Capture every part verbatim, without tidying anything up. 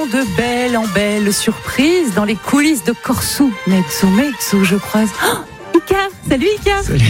De belle en belle surprise dans les coulisses de Corso Mezzo Mezzo, je croise. Oh, Icar, salut Icar. Salut.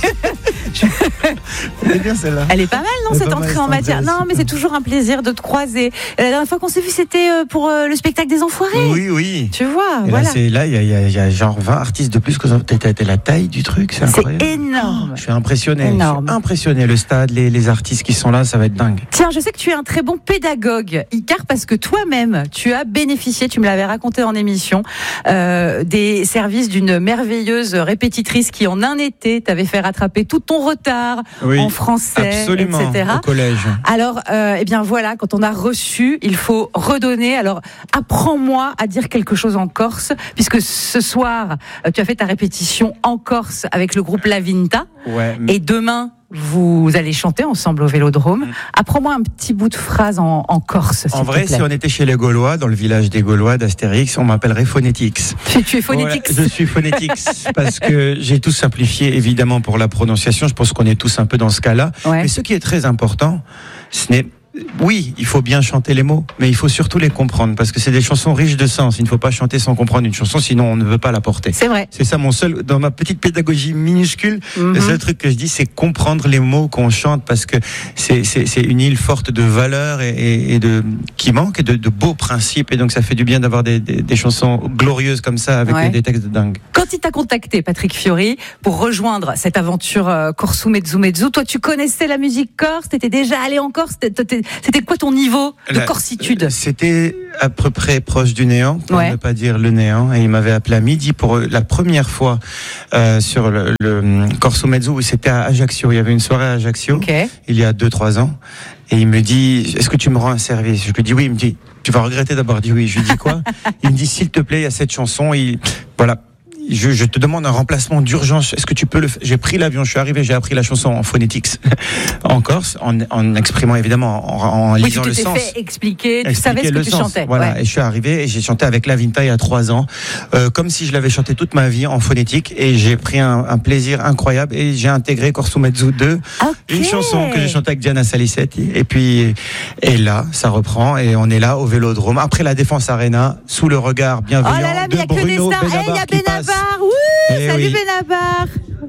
Elle est bien celle-là. Elle est pas mal, non, cette entrée en matière. Non, mais c'est toujours un plaisir de te croiser. La dernière fois qu'on s'est vu, c'était pour le spectacle des Enfoirés. Oui, oui. Tu vois, et voilà. Là, c'est, là, il y, y, y a genre vingt artistes de plus que t'as la taille du truc, c'est incroyable. C'est énorme. Oh, je suis impressionné. Énorme. Je suis impressionné. Le stade, les, les artistes qui sont là, ça va être dingue. Tiens, je sais que tu es un très bon pédagogue, Icar, parce que toi-même, tu as bénéficié, tu me l'avais raconté en émission, euh, des services d'une merveilleuse répétitrice qui, en un été, t'avait fait rattraper tout ton retard oui, en français, absolument, et cetera. Au collège. Alors, euh, eh bien voilà, quand on a reçu, il faut redonner. Alors, apprends-moi à dire quelque chose en corse, puisque ce soir, tu as fait ta répétition en Corse avec le groupe La Vinta. Ouais. Et demain, vous allez chanter ensemble au Vélodrome. Apprends-moi un petit bout de phrase en, en Corse, s'il En vrai, te plaît. si on était chez les Gaulois, dans le village des Gaulois d'Astérix, on m'appellerait Phonetix. Tu, tu es Phonetix. Voilà, je suis Phonetix parce que j'ai tout simplifié, évidemment, pour la prononciation. Je pense qu'on est tous un peu dans ce cas-là. Ouais. Mais ce qui est très important, ce n'est oui, il faut bien chanter les mots, mais il faut surtout les comprendre, parce que c'est des chansons riches de sens. Il ne faut pas chanter sans comprendre une chanson, sinon on ne veut pas la porter. C'est vrai. C'est ça mon seul, dans ma petite pédagogie minuscule, Mm-hmm. le seul truc que je dis, c'est comprendre les mots qu'on chante, parce que c'est, c'est, c'est une île forte de valeurs et, et, et de, qui manque, et de, de beaux principes, et donc ça fait du bien d'avoir des, des, des chansons glorieuses comme ça, avec Ouais. des, des textes de dingue. Quand il t'a contacté, Patrick Fiori, pour rejoindre cette aventure euh, Corso Mezzo Mezzo, toi tu connaissais la musique corse, t'étais déjà allé en Corse, t'étais, c'était quoi ton niveau de La- corsitude? C'était à peu près proche du néant, pour Ouais. ne pas dire le néant. Et il m'avait appelé à midi pour la première fois euh, sur le, le Corso Mezzo. C'était à Ajaccio. Il y avait une soirée à Ajaccio, Ok. il y a deux trois ans. Et il me dit, est-ce que tu me rends un service? Je lui dis oui. Il me dit, tu vas regretter d'avoir dit oui. Je lui dis quoi? Il me dit, s'il te plaît, il y a cette chanson. Il, voilà. Je, je te demande un remplacement d'urgence. Est-ce que tu peux le faire? J'ai pris l'avion, je suis arrivé, j'ai appris la chanson en phonetics en Corse, en, en exprimant évidemment, en, en Oui, tu lisant le t'étais sens. fait expliquer, tu Expliquer savais ce que le tu sens. chantais. Voilà. Ouais. Et je suis arrivé et j'ai chanté avec La Vinta il y a trois ans, euh, comme si je l'avais chanté toute ma vie en phonétique, et j'ai pris un, un plaisir incroyable, et j'ai intégré Corso Mezzo deux, Ok. une chanson que j'ai chantée avec Diana Salicetti, et puis, et là, ça reprend, et on est là au Vélodrome, après la Défense Arena, sous le regard Oh bienveillant là là, mais il de n'y a que des Bruno stars. Eh, il y a Benabar qui passe. Benabar, oui, Eh salut oui. Benabar.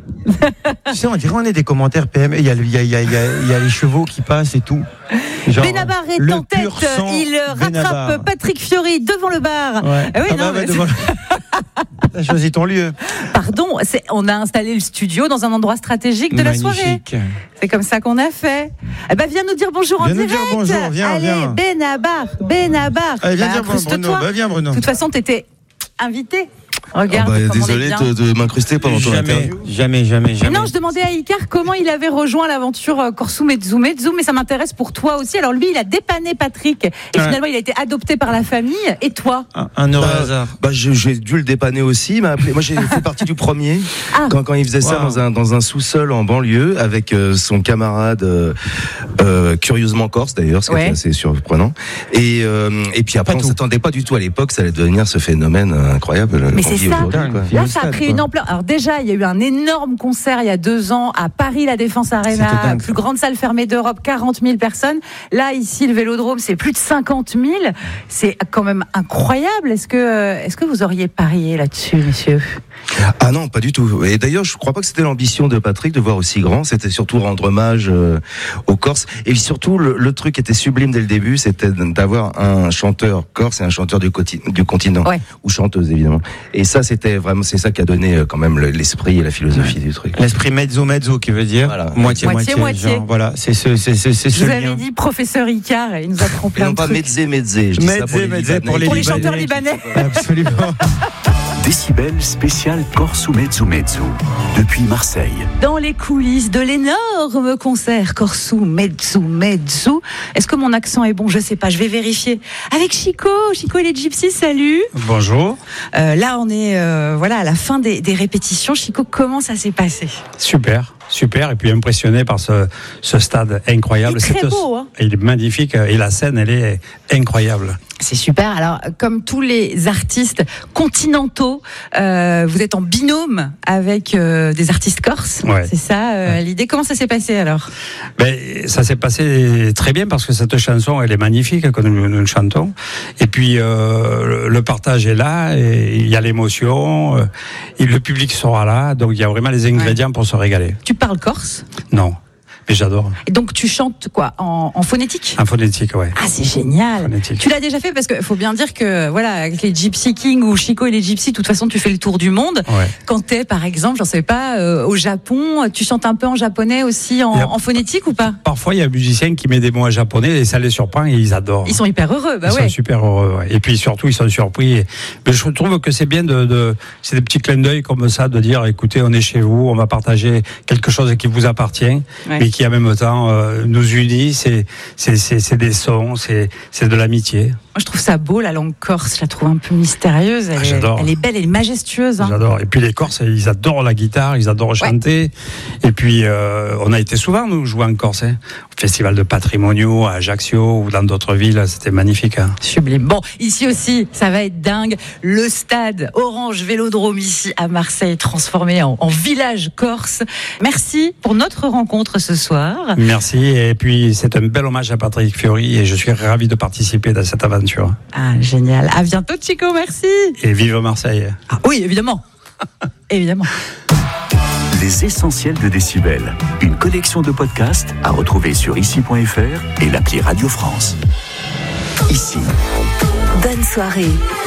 Tu sais, on dirait on est des commentaires P M. Il y a, il y a, il y a, il y a, il y a les chevaux qui passent et tout. Genre, Benabar est le en tête, pur sang il rattrape Benabar. Patrick Fiori devant le bar. Ouais. Ah oui, Ah non, bah, mais bah, devant- T'as choisi ton lieu. Pardon, c'est, on a installé le studio dans un endroit stratégique de la soirée. Magnifique. C'est comme ça qu'on a fait. Eh ben, viens nous dire bonjour en Viens nous direct. dire bonjour, viens, Allez, viens. Benabar, Benabar. Allez, viens Bah, dire Bruno. incruste-toi. Bah, viens Bruno. De toute façon, t'étais invité. Ah Regarde, bah, comme désolé on est bien. de, de m'incruster pendant ton Jamais, interview. jamais, jamais, jamais. Non, je demandais à Icar comment il avait rejoint l'aventure euh, Corso Mezzo Mezzo, mais ça m'intéresse pour toi aussi. Alors lui, il a dépanné Patrick, et Ouais. finalement, il a été adopté par la famille. Et toi? Un, un heureux Bah, hasard. bah, je- j'ai dû le dépanner aussi. Il m'a appelé. Moi, j'ai fait partie du premier Ah. quand, quand il faisait ça Wow. dans un, dans un sous-sol en banlieue avec euh, son camarade, euh, euh, curieusement corse d'ailleurs, ce qui Ouais. était assez surprenant. Et, euh, et puis après, Pas on tout. s'attendait pas du tout à l'époque, ça allait devenir ce phénomène euh, incroyable. Mais qu'on c'est vit ça. aujourd'hui, quoi. Là, Au ça a stade, pris quoi. une ampleur. Alors déjà, il y a eu un énorme concert il y a deux ans à Paris, la Défense Arena, C'était dingue, plus ça. grande salle fermée d'Europe, quarante mille personnes. Là, ici, le Vélodrome, c'est plus de cinquante mille. C'est quand même incroyable. Est-ce que, euh, est-ce que vous auriez parié là-dessus, messieurs? Ah non, pas du tout. Et d'ailleurs, je crois pas que c'était l'ambition de Patrick de voir aussi grand. C'était surtout rendre hommage euh, aux Corses. Et puis surtout, le, le truc qui était sublime dès le début, c'était d'avoir un chanteur corse et un chanteur du, coti- du continent. Ouais. Ou chanteuse, évidemment. Et ça, c'était vraiment, c'est ça qui a donné euh, quand même le- l'esprit et la philosophie du truc. L'esprit mezzo mezzo, qui veut dire Voilà. moitié Moitié, moitié. moitié. Genre, voilà, c'est ce, c'est, c'est, c'est Je ce vous avais lien. dit professeur Icard, il nous apprend Et plein non de pas trucs. mezze mezze. Je dis ça Mezze, pour les mezze, Libanais. pour les Pour les Libanais. chanteurs libanais. Absolument. Décibel spécial Corso Mezzo Mezzo depuis Marseille. Dans les coulisses de l'énorme concert Corso Mezzo Mezzo. Est-ce que mon accent est bon? Je sais pas, je vais vérifier. Avec Chico, Chico et les Gypsies, salut. Bonjour. Euh, là, on est euh, voilà à la fin des, des répétitions. Chico, comment ça s'est passé? Super. super. Et puis impressionné par ce, ce stade incroyable. Il est très Cette, beau, hein. Il est magnifique et la scène, elle est incroyable. C'est super. Alors, comme tous les artistes continentaux, euh, vous êtes en binôme avec euh, des artistes corses. Ouais. C'est ça euh, ouais. l'idée. Comment ça s'est passé alors ? Ben, ça s'est passé très bien parce que cette chanson, elle est magnifique que nous, nous chantons. Et puis euh, le partage est là, et il y a l'émotion, euh, et le public sera là, donc il y a vraiment les ingrédients ouais. pour se régaler. Tu parles corse ? Non. Mais j'adore. Et donc tu chantes quoi en, en phonétique ? En phonétique, ouais. Ah, c'est génial. Phonétique. Tu l'as déjà fait parce qu'il faut bien dire que voilà, avec les Gypsy Kings ou Chico et les Gypsy, de toute façon tu fais le tour du monde. Ouais. Quand t'es par exemple, j'en sais pas, euh, au Japon, tu chantes un peu en japonais aussi en, a, en phonétique ou pas ? Parfois il y a un musicien qui met des mots en japonais et ça les surprend et ils adorent. Ils sont hyper heureux, bah ils ouais. Ils sont super heureux, ouais. Et puis surtout ils sont surpris. Et... Mais je trouve que c'est bien de, de, c'est des petits clins d'œil comme ça de dire, écoutez, on est chez vous, on va partager quelque chose qui vous appartient, ouais. mais qui en même temps nous unit, c'est, c'est, c'est, c'est des sons, c'est, c'est de l'amitié. Moi, je trouve ça beau, la langue corse, je la trouve un peu mystérieuse, elle, ah, est, elle est belle, elle est majestueuse. Hein. J'adore. Et puis les Corses, ils adorent la guitare, ils adorent chanter. Ouais. Et puis, euh, on a été souvent, nous, jouer en Corse, hein, au Festival de Patrimonio, à Ajaccio, ou dans d'autres villes, c'était magnifique. Hein. Sublime. Bon, ici aussi, ça va être dingue. Le stade Orange Vélodrome, ici, à Marseille, transformé en, en village corse. Merci pour notre rencontre ce soir. Merci. Et puis, c'est un bel hommage à Patrick Fiori, et je suis ravi de participer dans cette aventure. Ah, génial. À bientôt, Chico, merci. Et vive Marseille. Ah, oui, évidemment. évidemment. Les essentiels de Décibel. Une collection de podcasts à retrouver sur ici point f r et l'appli Radio France. Ici. Bonne soirée.